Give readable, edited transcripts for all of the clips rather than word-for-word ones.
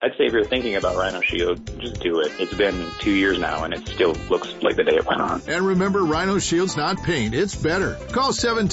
I'd say if you're thinking about Rhino Shield, just do it. It's been 2 years now, and it still looks like the day it went on. And remember, Rhino Shield's not paint, it's better. Call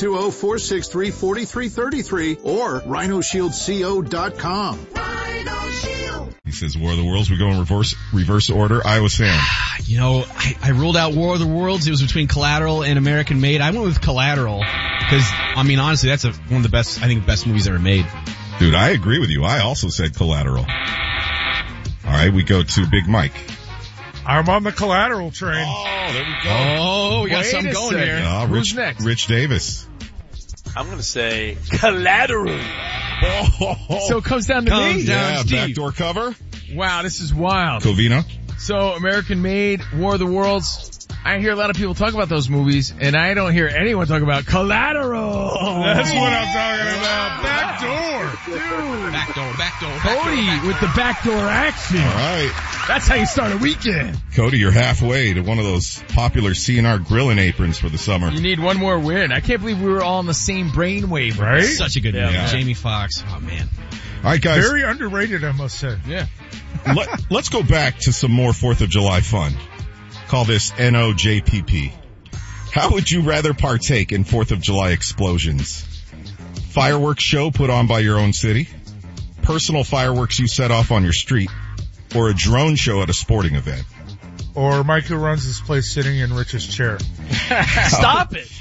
720-463-4333 or rhinosshieldco.com. Rhino Shield. He says War of the Worlds. We go in reverse order. Iowa Sam. You know, I ruled out War of the Worlds. It was between Collateral and American Made. I went with Collateral because, I mean, honestly, that's one of the best, I think, best movies ever made. Dude, I agree with you. I also said Collateral. All right, we go to Big Mike. I'm on the Collateral train. Oh, there we go. Oh, we got something going here. Who's next? Rich Davis. I'm going to say Collateral. So it comes down to me. Yeah, backdoor cover. Wow, this is wild. Covino. So American Made, War of the Worlds. I hear a lot of people talk about those movies, and I don't hear anyone talk about Collateral. That's what I'm talking about. Backdoor. Dude. Backdoor. Cody with the backdoor action. All right. That's how you start a weekend. Cody, you're halfway to one of those popular CNR grilling aprons for the summer. You need one more win. I can't believe we were all on the same brainwave, right? Such a good movie. Yeah. Jamie Foxx. Oh, man. All right, guys. Very underrated, I must say. Yeah. Let's go back to some more 4th of July fun. Call this NOJPP. How would you rather partake in 4th of July explosions? Fireworks show put on by your own city? Personal fireworks you set off on your street? Or a drone show at a sporting event? Or Mike, who runs this place, sitting in Rich's chair. Stop it.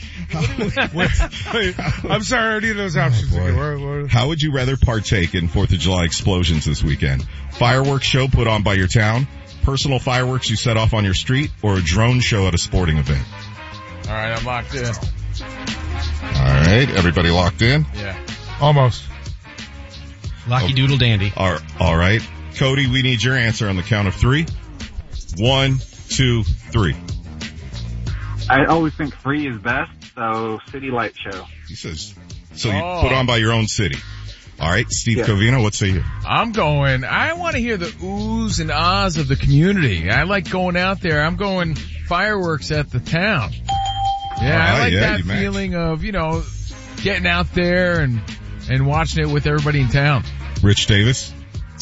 I'm sorry, any of those options. How would you rather partake in 4th of July explosions this weekend? Fireworks show put on by your town? Personal fireworks you set off on your street? Or a drone show at a sporting event? All right, I'm locked in. All right, everybody locked in? Yeah. Almost. Locky Doodle Dandy. All right. Cody, we need your answer on the count of 3. 1, 2, 3. I always think free is best, so City Light Show. He says, so you put on by your own city. All right, Steve Covino, what say you? I want to hear the oohs and ahs of the community. I like going out there. I'm going fireworks at the town. Yeah, I like that feeling of, getting out there and watching it with everybody in town. Rich Davis?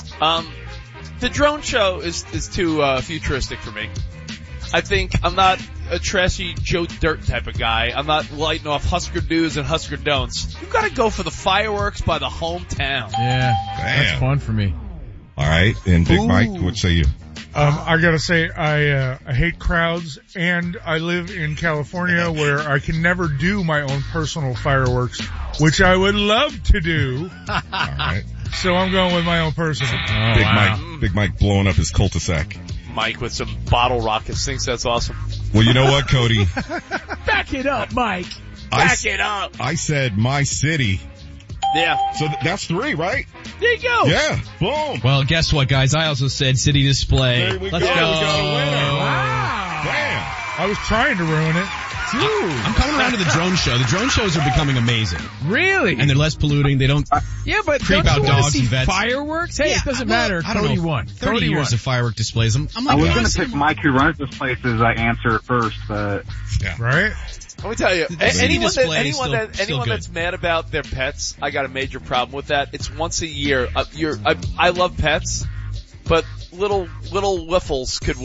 The drone show is too futuristic for me. I think I'm not a trashy Joe Dirt type of guy. I'm not lighting off Husker do's and Husker don'ts. You've got to go for the fireworks by the hometown. Yeah, that's fun for me. All right, and Big Mike, what say you? I gotta say, I hate crowds, and I live in California where I can never do my own personal fireworks, which I would love to do. All right. So I'm going with my own personal. Big Mike blowing up his cul-de-sac. Mike with some bottle rockets thinks that's awesome. Well, you know what, Cody? Back it up, Mike. Back it up. I said my city. Yeah. So that's 3, right? There you go. Yeah. Boom. Well, guess what, guys? I also said City Display. There we Let's go. go. We got a winner. Wow. Damn. I was trying to ruin it. Dude. I'm coming around to the drone show. The drone shows are becoming amazing. Really? And they're less polluting. They don't but creep don't out you want to dogs see and vets. Fireworks? Hey, it doesn't matter. I don't Cody know. won. 30 Cody years won. of firework displays. I'm I was like, going to pick Mike, who runs this place, as I answer first, but... Right? Let me tell you, anyone still good. that's mad about their pets, I got a major problem with that. It's once a year. I love pets, but little wiffles could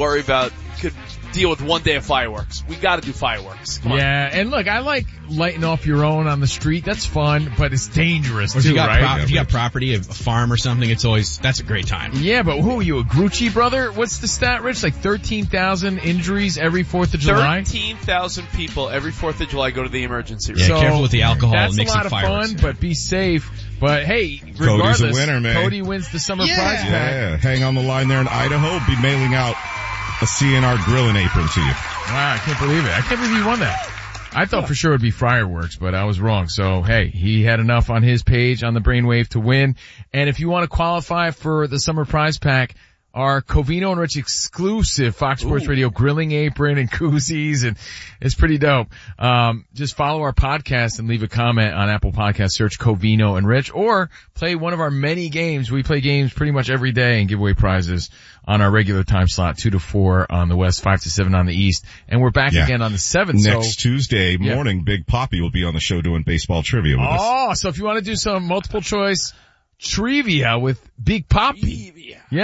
deal with one day of fireworks. We got to do fireworks. Come on. Yeah, and look, I like lighting off your own on the street. That's fun, but it's dangerous Or if too, you got right? if you got property, a farm or something, that's a great time. Yeah, but who are you, a Grucci brother? What's the stat, Rich? Like 13,000 injuries every 4th of July? 13,000 people every 4th of July go to the emergency room. Yeah, careful with the alcohol That's and mixing a lot of fireworks. fun, but be safe. But hey, regardless, Cody's a winner, man. Cody wins the summer prize pack. Yeah, hang on the line there in Idaho. Be mailing out a CNR grilling apron to you. Wow, I can't believe it. I can't believe he won that. I thought for sure it would be fireworks, but I was wrong. So, hey, he had enough on his page on the Brainwave to win. And if you want to qualify for the summer prize pack, our Covino and Rich exclusive Fox Sports Radio grilling apron and koozies, and it's pretty dope. Just follow our podcast and leave a comment on Apple Podcasts, search Covino and Rich, or play one of our many games. We play games pretty much every day and give away prizes on our regular time slot, 2 to 4 on the West, 5 to 7 on the East. And we're back again on the 7th. Next Tuesday morning, Big Poppy will be on the show doing baseball trivia with us. Oh, so if you want to do some multiple choice trivia with Big Poppy.